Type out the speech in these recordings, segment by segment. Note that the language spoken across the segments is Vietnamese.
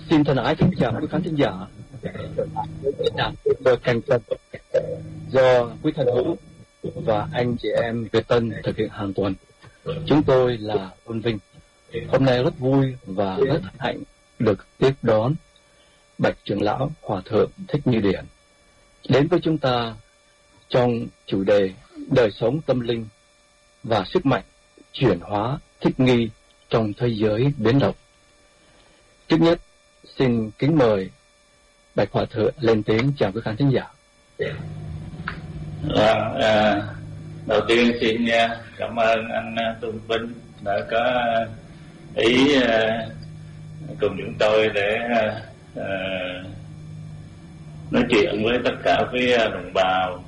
Xin thân ái kính chào quý khán thính giả. Tôi Canh Tân do quý thân hữu và anh chị em Việt Tân thực hiện hàng tuần. Chúng tôi là Quân Vinh. Hôm nay rất vui và rất hạnh được tiếp đón Bạch trưởng lão Hòa thượng Thích Như Điển đến với chúng ta trong chủ đề đời sống tâm linh và sức mạnh chuyển hóa thích nghi trong thế giới biến động. Trước nhất, xin kính mời Bạch Hòa thượng lên tiếng chào quý khán thính giả. Đầu tiên xin cảm ơn anh Tôn Vinh đã có ý cùng chúng tôi để nói chuyện với tất cả quý đồng bào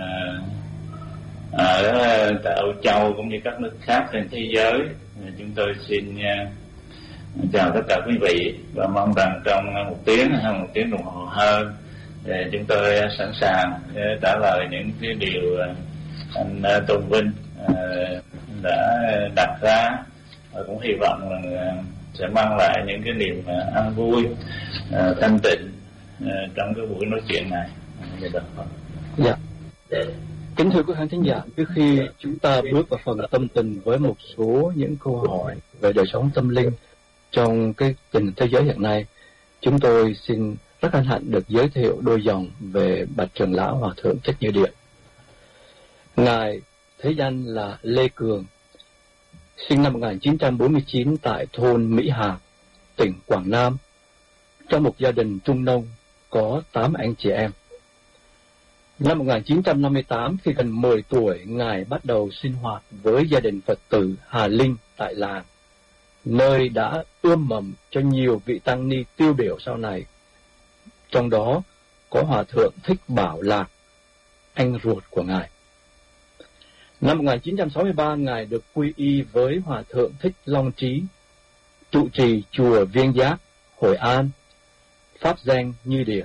ở tại Âu Châu cũng như các nước khác trên thế giới. Chúng tôi xin chào tất cả quý vị và mong rằng trong một tiếng hay một tiếng đồng hồ hơn thì chúng tôi sẵn sàng để trả lời những cái điều anh Tôn Vinh đã đặt ra, và cũng hy vọng rằng sẽ mang lại những cái niềm an vui, thanh tịnh trong cái buổi nói chuyện này. Dạ. Kính thưa quý khán thính giả, trước khi chúng ta bước vào phần tâm tình với một số những câu hỏi về đời sống tâm linh trong cái tình thế giới hiện nay, chúng tôi xin rất hân hạnh được giới thiệu đôi dòng về Bạch trưởng lão Hòa thượng Thích Như Điển. Ngài thế danh là Lê Cường, sinh năm 1949 tại thôn Mỹ Hà, tỉnh Quảng Nam, trong một gia đình trung nông có 8 anh chị em. Năm 1958, khi gần 10 tuổi, Ngài bắt đầu sinh hoạt với gia đình Phật tử Hà Linh tại làng, nơi đã ươm mầm cho nhiều vị tăng ni tiêu biểu sau này. Trong đó có Hòa thượng Thích Bảo Lạc, anh ruột của Ngài. Năm 1963, Ngài được quy y với Hòa thượng Thích Long Trí, trụ trì chùa Viên Giác, Hội An, pháp danh Như Điển.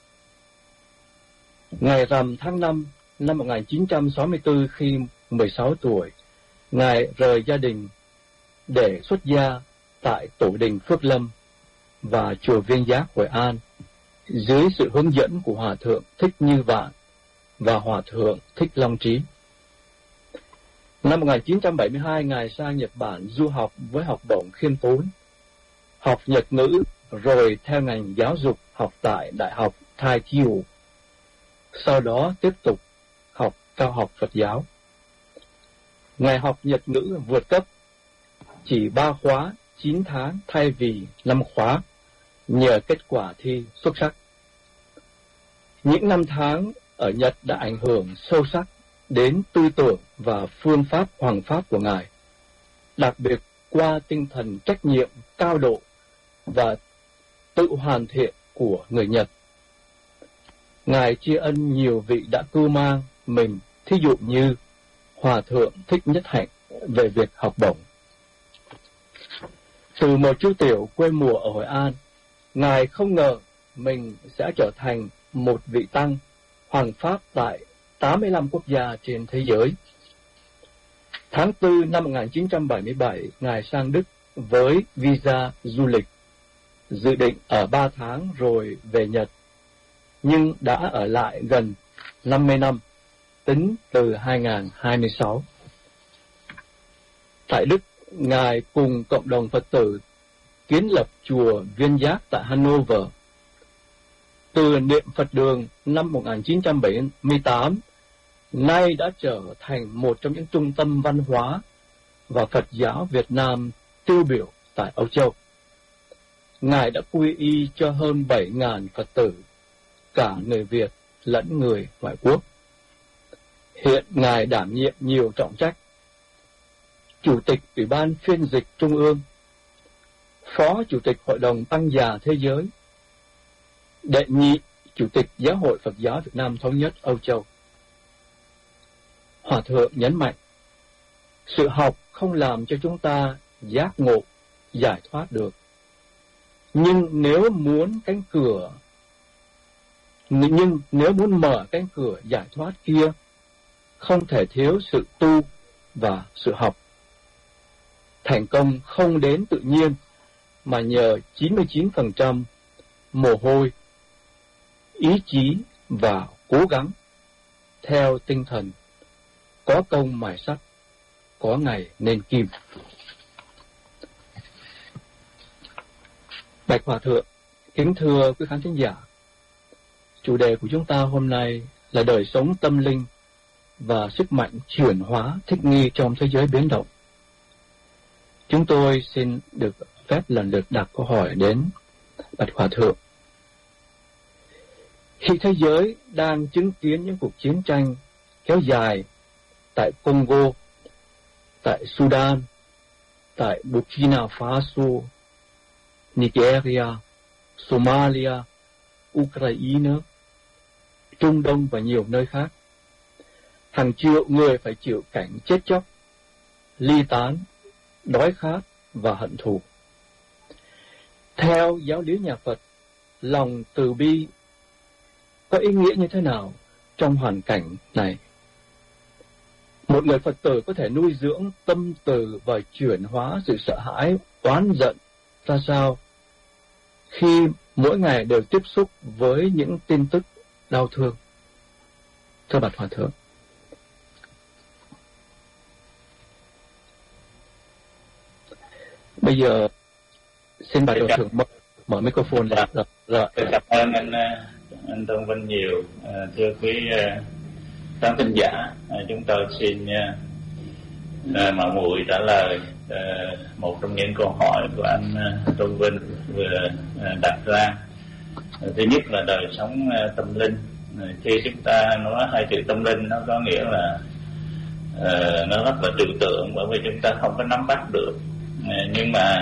Ngày rằm tháng 5 năm 1964, khi 16 tuổi, Ngài rời gia đình để xuất gia tại Tổ đình Phước Lâm và chùa Viên Giác, Hội An, dưới sự hướng dẫn của Hòa thượng Thích Như Vạn và Hòa thượng Thích Long Trí. Năm 1972, Ngài sang Nhật Bản du học với học bổng khiêm tốn, học Nhật ngữ, rồi theo ngành giáo dục học tại Đại học Taikyo. Sau đó tiếp tục học cao học Phật giáo. Ngài học Nhật ngữ vượt cấp, chỉ 3 khóa 9 tháng thay vì 5 khóa, nhờ kết quả thi xuất sắc. Những năm tháng ở Nhật đã ảnh hưởng sâu sắc đến tư tưởng và phương pháp hoằng pháp của Ngài, đặc biệt qua tinh thần trách nhiệm cao độ và tự hoàn thiện của người Nhật. Ngài tri ân nhiều vị đã cưu mang mình, thí dụ như Hòa thượng Thích Nhất Hạnh, về việc học bổng. Từ một chú tiểu quê mùa ở Hội An, Ngài không ngờ mình sẽ trở thành một vị tăng hoằng pháp tại 85 quốc gia trên thế giới. Tháng 4 năm 1977, Ngài sang Đức với visa du lịch, dự định ở 3 tháng rồi về Nhật, nhưng đã ở lại gần 50 năm, tính từ 2026. Tại Đức, Ngài cùng cộng đồng Phật tử kiến lập chùa Viên Giác tại Hanover. Từ niệm Phật đường năm 1978, nay đã trở thành một trong những trung tâm văn hóa và Phật giáo Việt Nam tiêu biểu tại Âu Châu. Ngài đã quy y cho hơn 7.000 Phật tử, cả người Việt lẫn người ngoại quốc. Hiện Ngài đảm nhiệm nhiều trọng trách: Chủ tịch Ủy ban Phiên dịch Trung ương, Phó Chủ tịch Hội đồng Tăng già Thế giới, Đệ nhị Chủ tịch Giáo hội Phật giáo Việt Nam Thống nhất Âu Châu. Hòa thượng nhấn mạnh, sự học không làm cho chúng ta giác ngộ, giải thoát được. Nhưng nếu muốn mở cánh cửa giải thoát kia, không thể thiếu sự tu và sự học. Thành công không đến tự nhiên, mà nhờ 99% mồ hôi, ý chí và cố gắng theo tinh thần có công mài sắt, có ngày nên kim. Bạch Hòa Thượng, kính thưa quý khán thính giả, chủ đề của chúng ta hôm nay là đời sống tâm linh và sức mạnh chuyển hóa thích nghi trong thế giới biến động. Chúng tôi xin được phép lần lượt đặt câu hỏi đến Bạch Hòa Thượng. Khi thế giới đang chứng kiến những cuộc chiến tranh kéo dài tại Congo, tại Sudan, tại Burkina Faso, Nigeria, Somalia, Ukraine, Trung Đông và nhiều nơi khác, hàng triệu người phải chịu cảnh chết chóc, ly tán, đói khát và hận thù. Theo giáo lý nhà Phật, lòng từ bi có ý nghĩa như thế nào trong hoàn cảnh này? Một người Phật tử có thể nuôi dưỡng tâm từ và chuyển hóa sự sợ hãi, oán giận ra sao khi mỗi ngày đều tiếp xúc với những tin tức đau thương? Thưa Bạch Hòa Thượng. Bây giờ xin Bạch Hòa Thượng mở microphone lên. Rồi. Cảm ơn anh Tôn Vinh nhiều. Thưa quý khán thính giả, chúng tôi xin mạo muội trả lời một trong những câu hỏi của anh Tôn Vinh vừa đặt ra. Thứ nhất là đời sống tâm linh. Khi chúng ta nói hai chữ tâm linh, nó có nghĩa là nó rất là trừu tượng, bởi vì chúng ta không có nắm bắt được. Nhưng mà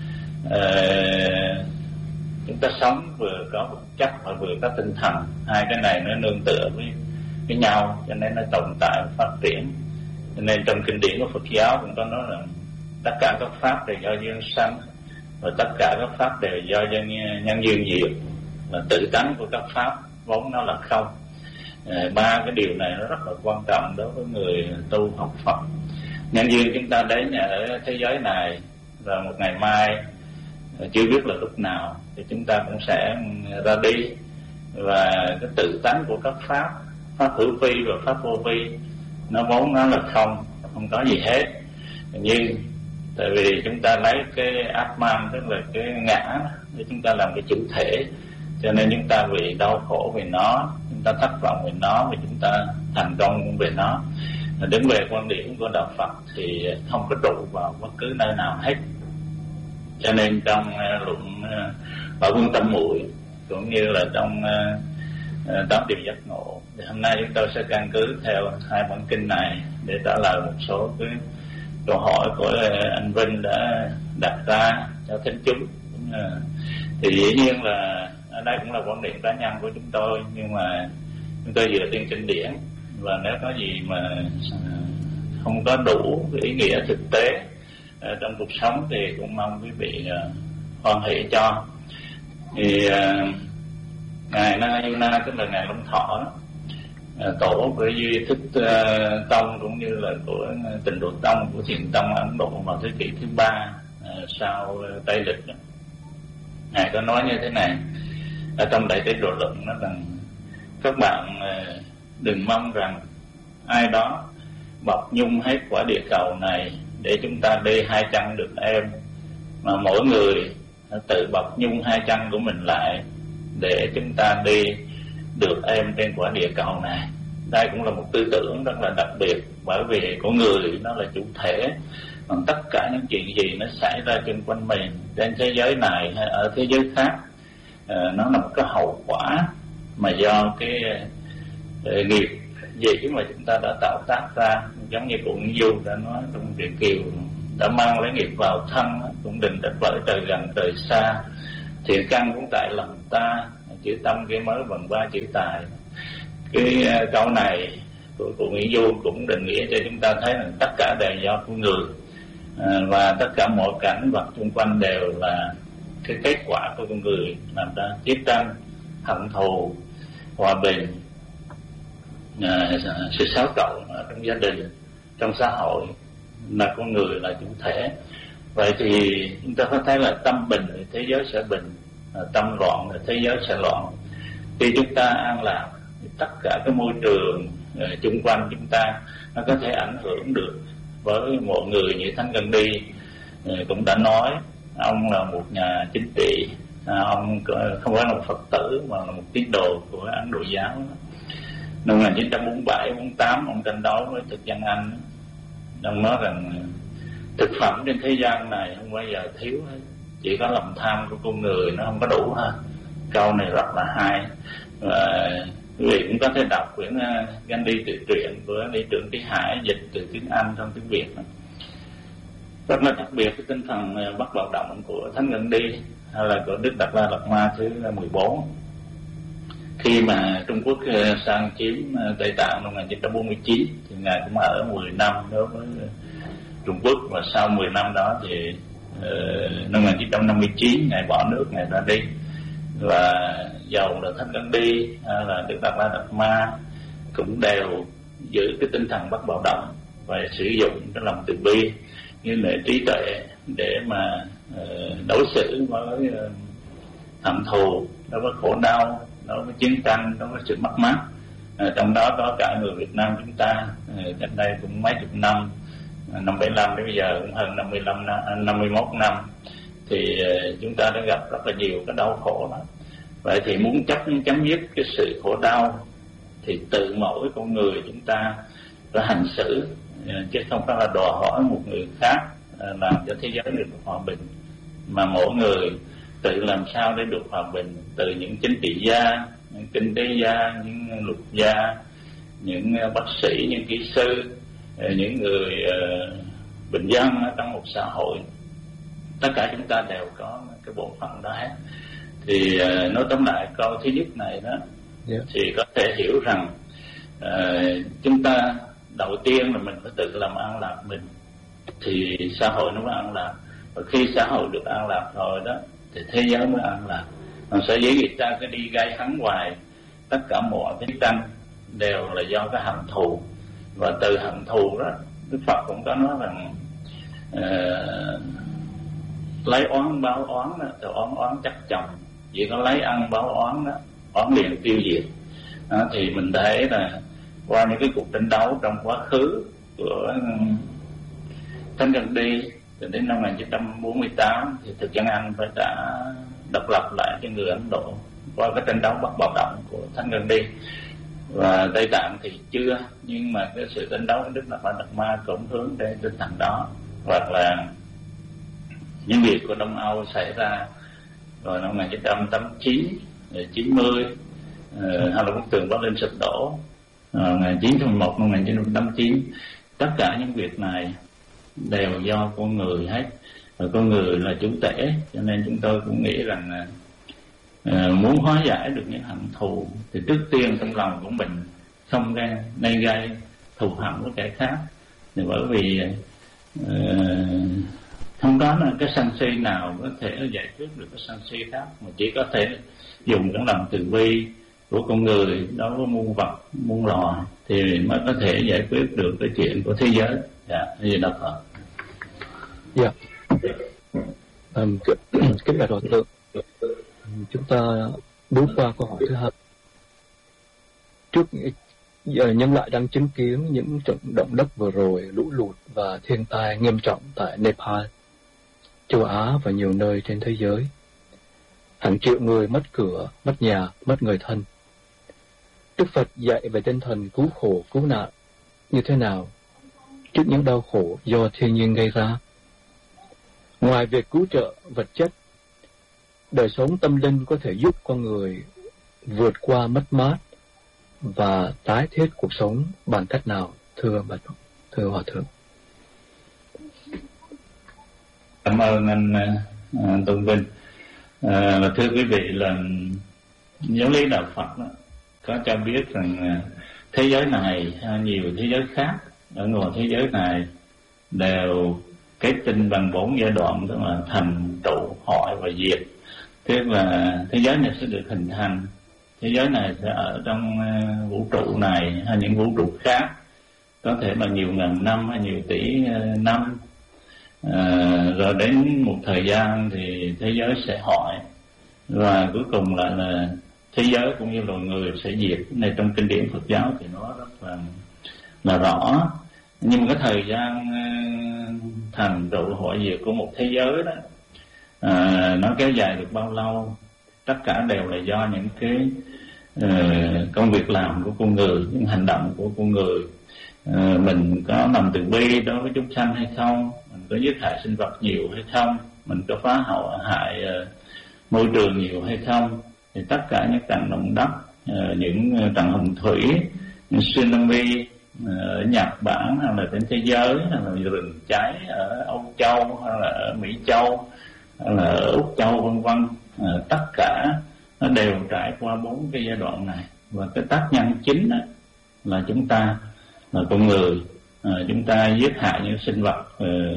chúng ta sống vừa có vật chất và vừa có tinh thần, hai cái này nó nương tựa với nhau, cho nên nó tồn tại và phát triển. Cho nên trong kinh điển của Phật giáo cũng có nói là tất cả các pháp đều do duyên sanh, và tất cả các pháp đều do nhân duyên diệt, và tự tánh của các pháp vốn nó là không. Ba cái điều này nó rất là quan trọng đối với người tu học Phật. Nhân duyên chúng ta đến ở thế giới này, và một ngày mai chưa biết là lúc nào thì chúng ta cũng sẽ ra đi, và cái tự tánh của các pháp hữu vi và pháp vô vi, nó vốn nó là không có gì hết. Nhưng tại vì chúng ta lấy cái Atman, tức là cái ngã, để chúng ta làm cái chủ thể, cho nên chúng ta bị đau khổ về nó, chúng ta thất vọng về nó, và chúng ta thành công về nó. Đến về quan điểm của đạo Phật thì không có trụ vào bất cứ nơi nào hết. Cho nên trong luận Bảo Quân Tâm Muội cũng như là trong 8 điều giác ngộ, thì hôm nay chúng tôi sẽ căn cứ theo hai bản kinh này để trả lời một số cái câu hỏi của anh Vinh đã đặt ra cho thính chúng. Thì dĩ nhiên là ở đây cũng là quan điểm cá nhân của chúng tôi, nhưng mà chúng tôi dựa trên kinh điển, và nếu có gì mà không có đủ cái ý nghĩa thực tế trong cuộc sống thì cũng mong quý vị hoan hỷ cho. Thì ngài Nayuna, tức là ngài Long Thọ đó, tổ của Duy Thức Tông cũng như là của Tịnh Độ Tông, của Thiền Tông Ấn Độ vào thế kỷ thứ 3 sau Tây Lịch đó. Ngài có nói như thế này ở trong Đại Tế Độ Luận, nó rằng các bạn đừng mong rằng ai đó bọc nhung hết quả địa cầu này để chúng ta đi hai chân được em, mà mỗi người tự bọc nhung hai chân của mình lại để chúng ta đi được em trên quả địa cầu này. Đây cũng là một tư tưởng rất là đặc biệt, bởi vì con người nó là chủ thể, còn tất cả những chuyện gì nó xảy ra xung quanh mình trên thế giới này hay ở thế giới khác, nó là một cái hậu quả mà do cái nghiệp dĩ mà chúng ta đã tạo tác ra. Giống như cụ Nguyễn Du đã nói trong truyện Kiều, đã mang lấy nghiệp vào thân, cũng đừng trách bởi trời gần trời xa, thiện căn cũng tại lòng ta, chữ tâm cái mới bằng ba chữ tài. Cái câu này của cụ Nguyễn Du cũng định nghĩa cho chúng ta thấy là tất cả đều do con người, và tất cả mọi cảnh vật xung quanh đều là cái kết quả của con người làm ra. Chiến tranh, hận thù, hòa bình, sự xáo trộn ở trong gia đình, trong xã hội, là con người là chủ thể. Vậy thì chúng ta có thấy là tâm bình thì thế giới sẽ bình, tâm loạn thì thế giới sẽ loạn. Khi chúng ta an lạc thì tất cả cái môi trường chung quanh chúng ta nó có thể ảnh hưởng được với mọi người. Như Thánh Gandhi cũng đã nói, ông là một nhà chính trị, ông không phải là một Phật tử mà là một tín đồ của Ấn Độ giáo. Năm 1947-48 ông tranh đấu với thực dân Anh, ông nói rằng thực phẩm trên thế gian này không bao giờ thiếu hết, chỉ có lòng tham của con người nó không có đủ ha. Câu này rất là hay, và quý vị cũng có thể đọc quyển Gandhi tự truyện của Lý Trưởng Trí Hải dịch từ tiếng Anh sang tiếng Việt. Rất là đặc biệt cái tinh thần bất bạo động của Thánh Gandhi hay là của Đức Đạt Lai Lạt Ma thứ 14. Khi mà Trung Quốc sang chiếm Tây Tạng năm 1949 thì Ngài cũng ở 10 năm đối với Trung Quốc, và sau 10 năm đó thì năm 1959 Ngài bỏ nước, Ngài ra đi. Và dầu là Thánh Gandhi hay là Đức Đạt Lai Lạt Ma cũng đều giữ cái tinh thần bất bạo động và sử dụng cái lòng từ bi như là trí tuệ để mà đối xử với hận thù, đối với khổ đau, đối với chiến tranh, đối với sự mất mát. Trong đó có cả người Việt Nam chúng ta, cách đây cũng mấy chục năm, năm 75 đến bây giờ cũng hơn 51 năm, thì chúng ta đã gặp rất là nhiều cái đau khổ đó. Vậy thì muốn chấm dứt cái sự khổ đau thì tự mỗi con người chúng ta phải hành xử, chứ không phải là đòi hỏi một người khác làm cho thế giới được hòa bình, mà mỗi người tự làm sao để được hòa bình, từ những chính trị gia, những kinh tế gia, những luật gia, những bác sĩ, những kỹ sư, những người bình dân trong một xã hội. Tất cả chúng ta đều có cái bộ phận đó hết. Thì nói tóm lại câu thứ nhất này đó, thì có thể hiểu rằng chúng ta đầu tiên là mình phải tự làm an lạc mình thì xã hội nó mới an lạc. Và khi xã hội được an lạc rồi đó thì thế giới mới an lạc. Còn sở dĩ người ta cứ đi gây hấn hoài, tất cả mọi chiến tranh đều là do cái hận thù. Và từ hận thù đó, Đức Phật cũng có nói rằng lấy oán báo oán đó, thì oán chắc chồng. Chỉ có lấy ăn báo oán đó, oán liền tiêu diệt. Thì mình thấy là qua những cái cuộc tranh đấu trong quá khứ của Thánh Gandhi từ đến năm 1948 thì thực dân Anh phải đã độc lập lại cho người Ấn Độ qua cái tranh đấu bất bạo động của Thánh Gandhi. Và Tây Tạng thì chưa, nhưng mà cái sự tranh đấu của Đức Đạt Lai Lạt Ma cũng hướng đến tinh thần đó. Hoặc là những việc của Đông Âu xảy ra rồi năm 1989, 90, hay là bức tường Berlin sụp đổ 1911, năm 1989, tất cả những việc này đều do con người hết, và con người là chủ thể. Cho nên chúng tôi cũng nghĩ rằng muốn hóa giải được những hận thù thì trước tiên trong lòng của mình không nên gây thù hận với kẻ khác, thì bởi vì không có cái sân si nào có thể giải quyết được cái sân si khác, mà chỉ có thể dùng cái lòng từ bi của con người đối với muôn vật, muôn loài thì mới có thể giải quyết được cái chuyện của thế giới. Như đọc Phật. Dạ. Kính bạch Hòa thượng, chúng ta bước qua câu hỏi thứ hai. Trước giờ nhân loại đang chứng kiến những trận động đất vừa rồi, lũ lụt và thiên tai nghiêm trọng tại Nepal, châu Á và nhiều nơi trên thế giới. Hàng triệu người mất cửa, mất nhà, mất người thân. Đức Phật dạy về tinh thần cứu khổ, cứu nạn như thế nào trước những đau khổ do thiên nhiên gây ra. Ngoài việc cứu trợ vật chất, đời sống tâm linh có thể giúp con người vượt qua mất mát và tái thiết cuộc sống bằng cách nào, thưa Hòa thượng? Cảm ơn anh Tôn Vinh. Thưa quý vị, là giáo lý đạo Phật đó, có cho biết rằng thế giới này nhiều thế giới khác ở ngoài thế giới này đều kết tinh bằng 4 giai đoạn, tức là thành, trụ, hoại và diệt. Tức là thế giới này sẽ được hình thành, thế giới này sẽ ở trong vũ trụ này hay những vũ trụ khác, có thể là nhiều ngàn năm hay nhiều tỷ năm. Rồi đến một thời gian thì thế giới sẽ hoại, và cuối cùng là thế giới cũng như loài người sẽ diệt. Cái này trong kinh điển Phật giáo thì nó rất là rõ. Nhưng mà cái thời gian thành tựu hội diệt của một thế giới đó, nó kéo dài được bao lâu, tất cả đều là do những cái công việc làm của con người, những hành động của con người. Mình có lòng từ bi đối với chúng sanh hay không, mình có giết hại sinh vật nhiều hay không, mình có phá hại môi trường nhiều hay không. Thì tất cả những trận động đất, những trận hồng thủy, những tsunami ở Nhật Bản hay là trên thế giới, hay là rừng cháy ở Âu Châu hay là ở Mỹ Châu hay là ở Úc Châu vân vân, tất cả nó đều trải qua 4 cái giai đoạn này. Và cái tác nhân chính là chúng ta, là con người. Chúng ta giết hại những sinh vật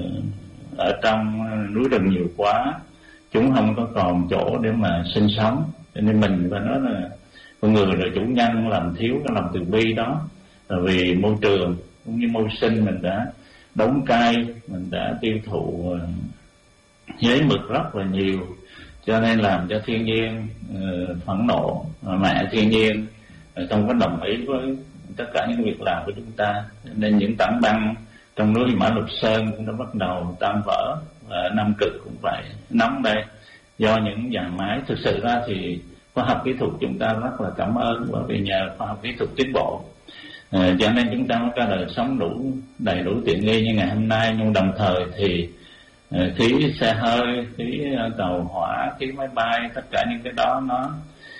ở trong núi rừng nhiều quá, chúng không có còn chỗ để mà sinh sống, cho nên mình phải nói là con người là chủ nhân làm thiếu cái lòng từ bi đó. Vì môi trường cũng như môi sinh mình đã đóng cai, mình đã tiêu thụ giấy mực rất là nhiều, cho nên làm cho thiên nhiên phẫn nộ. Mẹ thiên nhiên không có đồng ý với tất cả những việc làm của chúng ta, nên những tảng băng trong núi Mã Lục Sơn cũng đã bắt đầu tan vỡ. Và Nam Cực cũng vậy, nóng đây do những nhà máy. Thực sự ra thì khoa học kỹ thuật chúng ta rất là cảm ơn, bởi vì nhờ khoa học kỹ thuật tiến bộ cho nên chúng ta mới có đời sống đầy đủ tiện nghi như ngày hôm nay. Nhưng đồng thời thì khí xe hơi, khí tàu hỏa, khí máy bay, tất cả những cái đó nó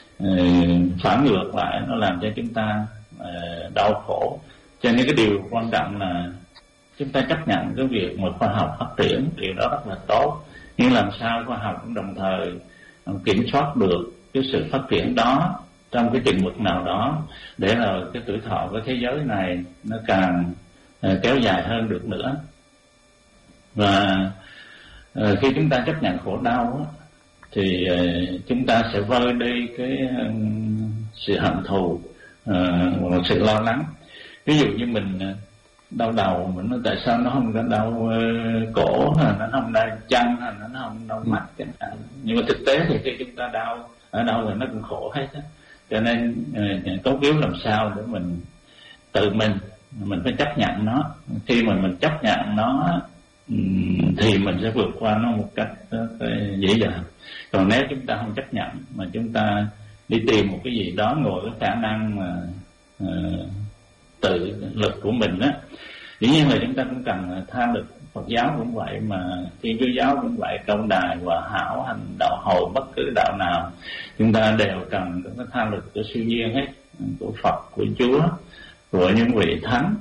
phản ngược lại, nó làm cho chúng ta đau khổ. Cho nên cái điều quan trọng là chúng ta chấp nhận cái việc mà khoa học phát triển, điều đó rất là tốt. Nhưng làm sao khoa học cũng đồng thời kiểm soát được cái sự phát triển đó trong cái chừng mực nào đó, để là cái tuổi thọ của thế giới này nó càng kéo dài hơn được nữa. Và khi chúng ta chấp nhận khổ đau thì chúng ta sẽ vơi đi cái sự hận thù và sự lo lắng. Ví dụ như mình đau đầu, mình nói tại sao nó không có đau cổ, hay nó không đau chân, hay nó không đau mắt chẳng hạn. Nhưng mà thực tế thì khi chúng ta đau ở đâu thì nó cũng khổ hết á. Cho nên cấu yếu làm sao để mình tự mình phải chấp nhận nó. Khi mà mình chấp nhận nó thì mình sẽ vượt qua nó một cách dễ dàng. Còn nếu chúng ta không chấp nhận mà chúng ta đi tìm một cái gì đó ngồi cái khả năng mà tự lực của mình á, dĩ nhiên là chúng ta cũng cần tha lực. Phật giáo cũng vậy, mà Thiên Chúa giáo cũng vậy, Công đài, Hòa hảo, hành đạo hồi, bất cứ đạo nào chúng ta đều cần cái tha lực của siêu nhiên hết, của Phật, của Chúa, của những vị thánh.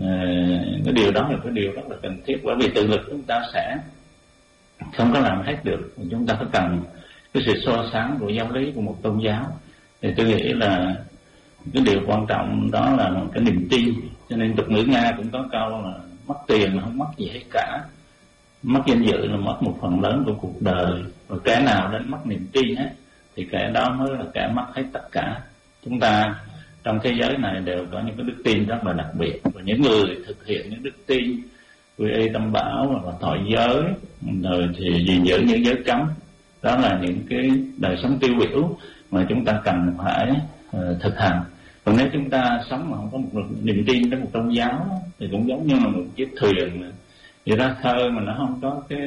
Cái điều đó là cái điều rất là cần thiết, bởi vì tự lực chúng ta sẽ không có làm hết được. Chúng ta phải cần cái sự so sánh của giáo lý của một tôn giáo. Thì tôi nghĩ là cái điều quan trọng đó là một cái niềm tin. Cho nên tục ngữ Nga cũng có câu là mất tiền mà không mất gì hết cả, mất danh dự là mất một phần lớn của cuộc đời, và kẻ nào đến mất niềm tin hết thì kẻ đó mới là kẻ mất hết tất cả. Chúng ta trong thế giới này đều có những cái đức tin rất là đặc biệt, và những người thực hiện những đức tin quy y tam bảo và thọ giới, rồi thì gìn giữ những giới cấm, đó là những cái đời sống tiêu biểu mà chúng ta cần phải thực hành. Còn nếu chúng ta sống mà không có một niềm tin đến một tôn giáo thì cũng giống như là một chiếc thuyền đi ra khơi mà nó không có cái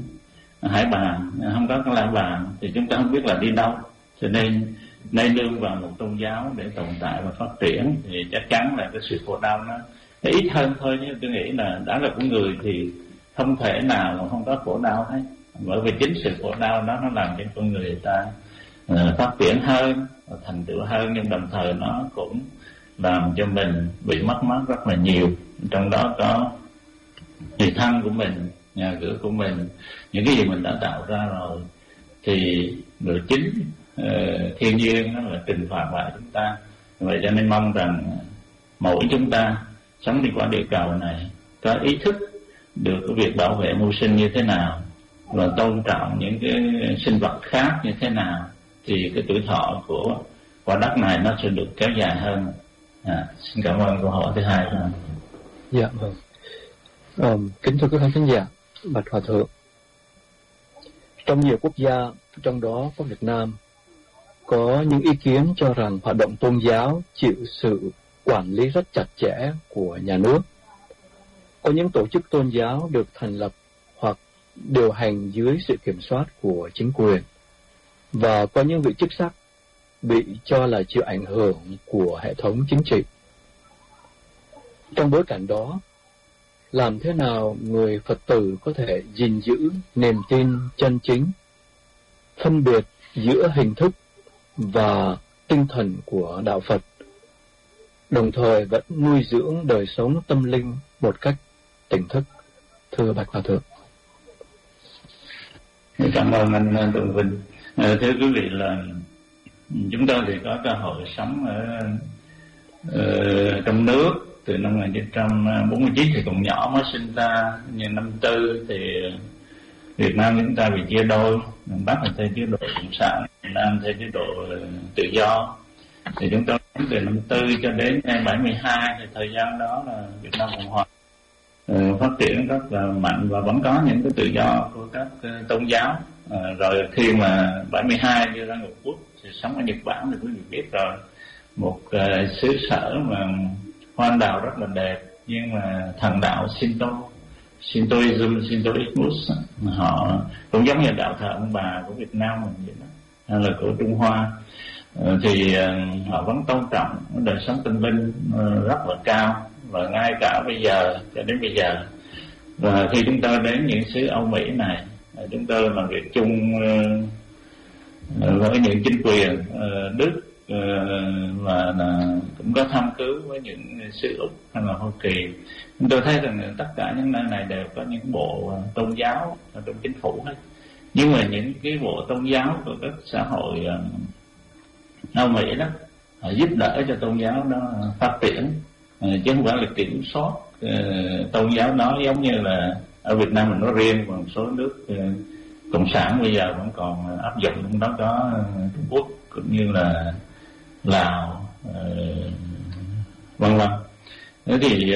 hải bàn, không có cái la bàn, thì chúng ta không biết là đi đâu. Cho nên nương vào một tôn giáo để tồn tại và phát triển thì chắc chắn là cái sự khổ đau nó ít hơn thôi. Nhưng tôi nghĩ là đã là con người thì không thể nào mà không có khổ đau hết, bởi vì chính sự khổ đau đó nó làm cho con người ta phát triển hơn, thành tựu hơn, nhưng đồng thời nó cũng làm cho mình bị mất mát rất là nhiều. Trong đó có người thân của mình, nhà cửa của mình, những cái gì mình đã tạo ra rồi, thì người chính thiên nhiên nó là trừng phạt lại chúng ta. Vậy cho nên mong rằng mỗi chúng ta sống đi qua địa cầu này có ý thức được cái việc bảo vệ mưu sinh như thế nào, và tôn trọng những cái sinh vật khác như thế nào, thì cái tuổi thọ của quả đất này nó sẽ được kéo dài hơn. Xin cảm ơn câu hỏi thứ hai. Dạ vâng. Kính thưa quý khán giả, bạch hòa thượng, trong nhiều quốc gia, trong đó có Việt Nam, Có những ý kiến cho rằng hoạt động tôn giáo chịu sự quản lý rất chặt chẽ của nhà nước. Có những tổ chức tôn giáo được thành lập hoặc điều hành dưới sự kiểm soát của chính quyền, và có những vị chức sắc bị cho là chịu ảnh hưởng của hệ thống chính trị. Trong bối cảnh đó, làm thế nào người Phật tử có thể gìn giữ niềm tin chân chính, phân biệt giữa hình thức và tinh thần của đạo Phật, đồng thời vẫn nuôi dưỡng đời sống tâm linh một cách tỉnh thức? Thưa Bạch Hòa Thượng. Cảm ơn anh Tùng Vinh. Thưa quý vị, là chúng tôi thì có cơ hội sống ở trong nước từ năm 1949, thì còn nhỏ mới sinh ra. Nhưng năm 4 thì Việt Nam chúng ta bị chia đôi, miền Bắc là theo chế độ cộng sản, miền Nam theo chế độ tự do. Thì chúng tôi từ năm 4 cho đến 72, thì thời gian đó là Việt Nam Cộng Hòa phát triển rất là mạnh, và vẫn có những cái tự do của các tôn giáo. Rồi khi mà 72 đưa ra Ngũ Quốc thì sống ở Nhật Bản, thì quý vị biết rồi, một xứ sở mà hoa anh đào rất là đẹp, nhưng mà thần đạo Shintoismus họ cũng giống như đạo thờ ông bà của Việt Nam mình vậy đó, hay là của Trung Hoa, thì họ vẫn tôn trọng đời sống tâm linh rất là cao, và ngay cả bây giờ cho đến bây giờ. Và khi chúng ta đến những xứ Âu Mỹ này, chúng tôi làm việc chung với những chính quyền Đức, và cũng có thăm cứu với những xứ Úc hay là Hoa Kỳ. Chúng tôi thấy rằng tất cả những nơi này đều có những bộ tôn giáo ở trong chính phủ hết, nhưng mà những cái bộ tôn giáo của các xã hội Âu Mỹ đó, họ giúp đỡ cho tôn giáo đó phát triển, chứ không phải là kiểm soát tôn giáo đó, giống như là ở Việt Nam mình nói riêng, và một số nước cộng sản bây giờ vẫn còn áp dụng. Trong đó có Trung Quốc cũng như là Lào, vân vân. Thế thì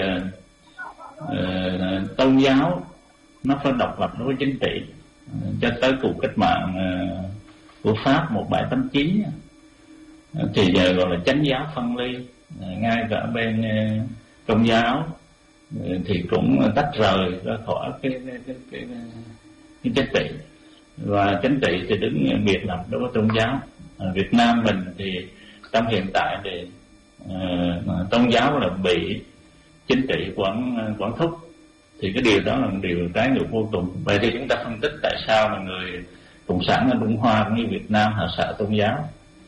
tôn giáo nó phải độc lập đối với chính trị, cho tới cuộc cách mạng của Pháp 1789 thì giờ gọi là chánh giáo phân ly. Ngay cả bên Công giáo thì cũng tách rời ra khỏi cái chính trị, và chính trị thì đứng biệt lập đối với tôn giáo. Việt Nam mình thì trong hiện tại thì tôn giáo là bị chính trị quản thúc, thì cái điều đó là một điều trái ngược vô cùng. Vậy thì chúng ta phân tích tại sao mà người cộng sản ở Trung Hoa cũng như Việt Nam họ sợ tôn giáo.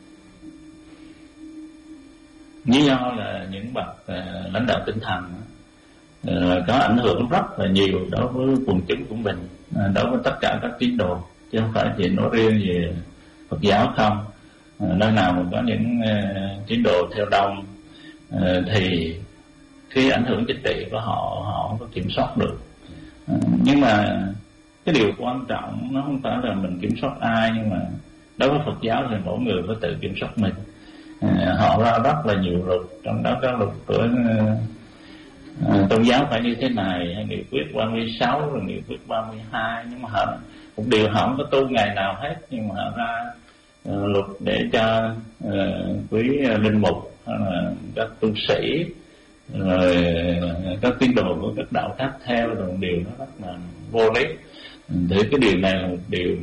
Lý do là những bậc lãnh đạo tinh thần có ảnh hưởng rất là nhiều đối với quần chúng của mình, đối với tất cả các tín đồ, chứ không phải chỉ nói riêng về Phật giáo không. Nơi nào mà có những tín đồ theo đông thì khi ảnh hưởng chính trị của họ không có kiểm soát được. Nhưng mà cái điều quan trọng nó không phải là mình kiểm soát ai, nhưng mà đối với Phật giáo thì mỗi người phải tự kiểm soát mình. Họ ra rất là nhiều luật, trong đó có luật của tôn giáo phải như thế này, hay nghị quyết 36 rồi nghị quyết 32, nhưng mà họ một điều họ không có tu ngày nào hết, nhưng mà họ ra luật để cho quý linh mục hay là các tu sĩ rồi các tín đồ của các đạo khác theo, rồi điều nó rất là vô lý. Thì cái điều này là một điều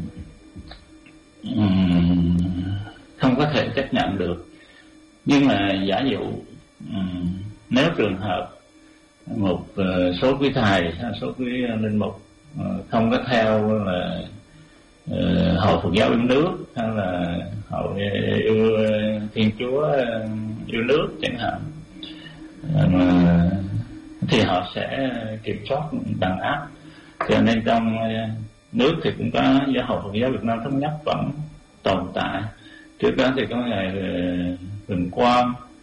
không có thể chấp nhận được. Nhưng mà giả dụ nếu trường hợp một số quý thầy hay số quý linh mục không có theo là hội Phật giáo yêu nước, hay là hội yêu Thiên Chúa yêu nước chẳng hạn, thì họ sẽ kiểm soát đàn áp. Cho nên trong nước thì cũng có giáo hội Phật giáo Việt Nam Thống Nhất vẫn tồn tại. Trước đó thì có ngài Huỳnh Quang